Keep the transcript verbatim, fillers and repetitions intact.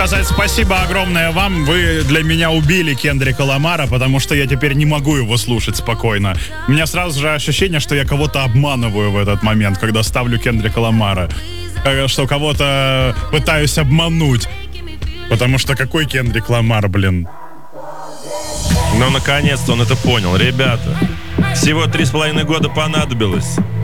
сказать спасибо огромное вам. Вы для меня убили Кендрика Ламара, потому что я теперь не могу его слушать спокойно. У меня сразу же ощущение, что я кого-то обманываю в этот момент, когда ставлю Кендрика Ламара. Что кого-то пытаюсь обмануть. Потому что какой Кендрик Ламар, блин? Ну, наконец-то он это понял. Ребята, всего три с половиной года понадобилось.